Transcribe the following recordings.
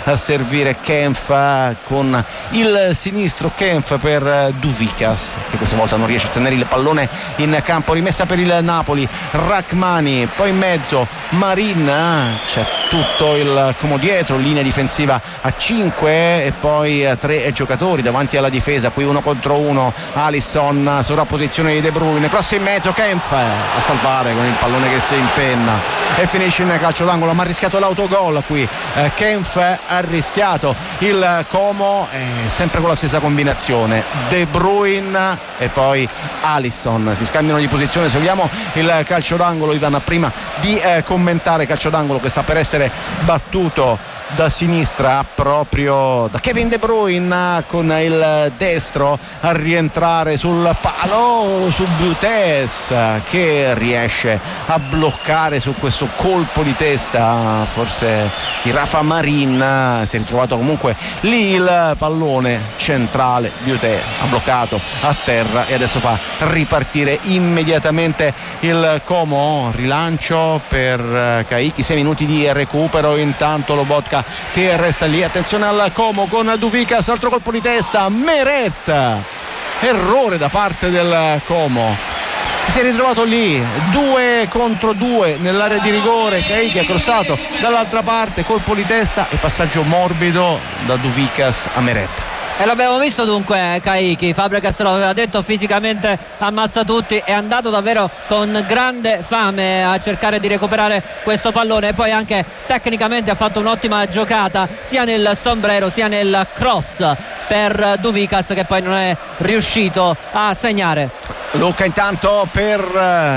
a servire Kempf con il sinistro Kempf per Douvikas, che questa volta non riesce a tenere il pallone in campo. Rimessa per il Napoli, Rachmani, poi in mezzo Marin, c'è tutto il Como dietro, linea difensiva a 5 e poi 3 giocatori davanti alla difesa, qui 1 contro 1. Alisson, sovrapposizione di De Bruyne, cross in mezzo, Kempf a salvare con il pallone che si impenna e finisce in calcio d'angolo, ma ha rischiato l'autogol qui. Kempf ha rischiato il Como, sempre con la stessa combinazione, De Bruyne e poi Alisson si scambiano di posizione. Seguiamo il calcio d'angolo, Ivan, prima di commentare calcio d'angolo che sta per essere battuto da sinistra proprio da Kevin De Bruyne, con il destro a rientrare sul palo su Butés, che riesce a bloccare su questo colpo di testa forse di Rafa Marin. Si è ritrovato comunque lì il pallone centrale, Butés ha bloccato a terra e adesso fa ripartire immediatamente il Como. Rilancio per Caicchi, 6 minuti di recupero, intanto Lobotka che resta lì. Attenzione al Como con Douvikas, altro colpo di testa, Meret, errore da parte del Como, si è ritrovato lì 2 contro 2 nell'area di rigore. Caicchi ha crossato dall'altra parte, colpo di testa e passaggio morbido da Douvikas a Meret. E l'abbiamo visto dunque Caicchi, Fabregas lo aveva detto, fisicamente ammazza tutti, è andato davvero con grande fame a cercare di recuperare questo pallone e poi anche tecnicamente ha fatto un'ottima giocata sia nel sombrero sia nel cross per Douvikas, che poi non è riuscito a segnare. Lucca intanto per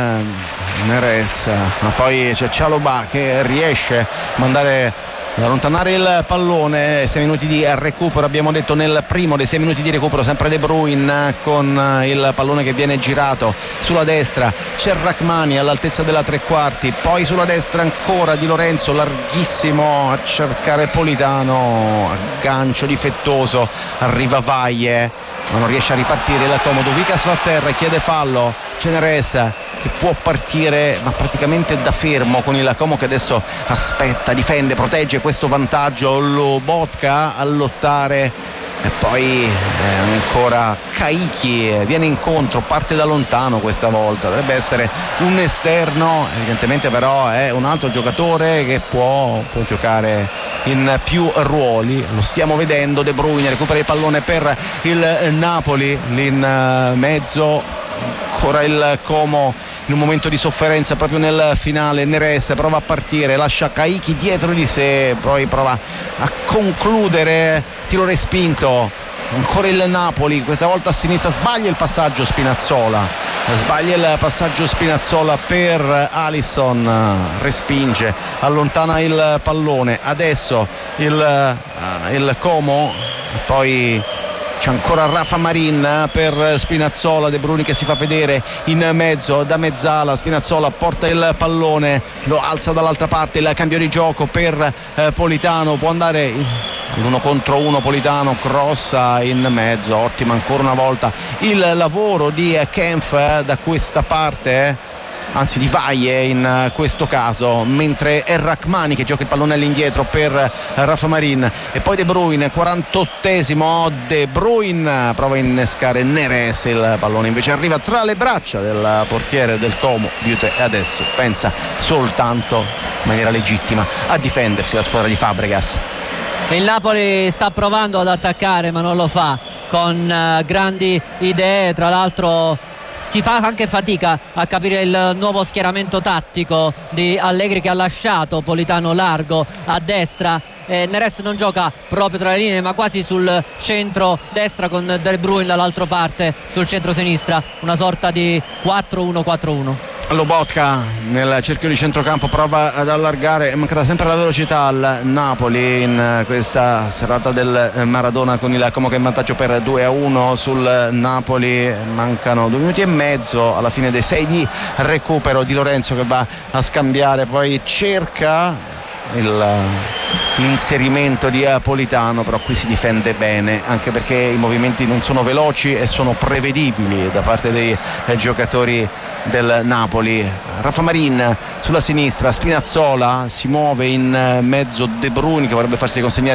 Neres, ma poi c'è Cialobà che riesce a mandare ad allontanare il pallone. 6 minuti di recupero, abbiamo detto nel primo dei 6 minuti di recupero, sempre De Bruyne con il pallone che viene girato sulla destra, c'è Rachmani all'altezza della tre quarti, poi sulla destra ancora Di Lorenzo larghissimo a cercare Politano, aggancio difettoso, arriva Vaie ma non riesce a ripartire il Como. Douvikas va a terra, chiede fallo, Ceneres che può partire ma praticamente da fermo con il Como che adesso aspetta, difende, protegge questo vantaggio. Lobotka a lottare e poi ancora Caicchi viene incontro, parte da lontano questa volta, dovrebbe essere un esterno, evidentemente però è un altro giocatore che può giocare in più ruoli, lo stiamo vedendo. De Bruyne recupera il pallone per il Napoli, lì in mezzo ancora il Como in un momento di sofferenza proprio nel finale. Neres prova a partire, lascia Caicchi dietro di sé, poi prova a concludere, tiro respinto, ancora il Napoli, questa volta a sinistra, sbaglia il passaggio Spinazzola per Alisson, respinge, allontana il pallone, adesso il Como, poi c'è ancora Rafa Marin per Spinazzola, De Bruyne che si fa vedere in mezzo da mezzala, Spinazzola porta il pallone, lo alza dall'altra parte, il cambio di gioco per Politano, può andare l'1 contro 1 Politano, crossa in mezzo, ottima ancora una volta il lavoro di Kempf da questa parte, anzi di Vaie in questo caso, mentre è Rachmani che gioca il pallone all'indietro per Rafa Marin e poi De Bruyne, 48esimo, De Bruyne prova a innescare Neres, il pallone invece arriva tra le braccia del portiere del Como Butés e adesso pensa soltanto in maniera legittima a difendersi la squadra di Fabregas. Il Napoli sta provando ad attaccare ma non lo fa con grandi idee, tra l'altro si fa anche fatica a capire il nuovo schieramento tattico di Allegri, che ha lasciato Politano largo a destra. Neres non gioca proprio tra le linee ma quasi sul centro destra, con De Bruyne dall'altra parte sul centro sinistra, una sorta di 4-1-4-1. Lobotka nel cerchio di centrocampo prova ad allargare, mancherà sempre la velocità al Napoli in questa serata del Maradona, con il Como che è in vantaggio per 2-1 sul Napoli. Mancano 2 minuti e mezzo alla fine dei 6 di recupero. Di Lorenzo che va a scambiare, poi cerca l'inserimento di Politano, però qui si difende bene anche perché i movimenti non sono veloci e sono prevedibili da parte dei giocatori del Napoli. Rafa Marin sulla sinistra, Spinazzola, si muove in mezzo De Bruyne che vorrebbe farsi consegnare